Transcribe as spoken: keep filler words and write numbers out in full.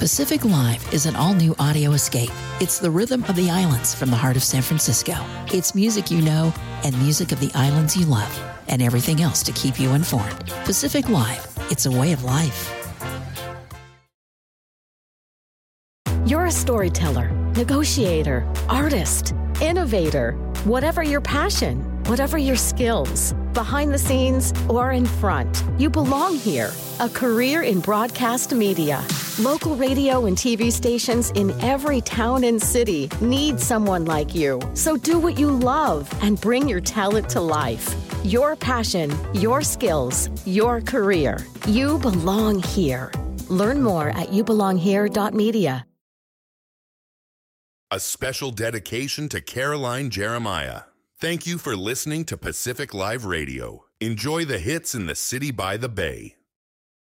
Pacific Live is an all-new audio escape. It's the rhythm of the islands from the heart of San Francisco. It's music you know and music of the islands you love, and everything else to keep you informed. Pacific Live, it's a way of life. You're a storyteller, negotiator, artist, innovator. Whatever your passion, whatever your skills, behind the scenes or in front, you belong here. A career in broadcast media. Local radio and T V stations in every town and city need someone like you. So do what you love and bring your talent to life. Your passion, your skills, your career. You belong here. Learn more at you belong here dot media. A special dedication to Caroline Jeremiah. Thank you for listening to Pacific Live Radio. Enjoy the hits in the city by the bay.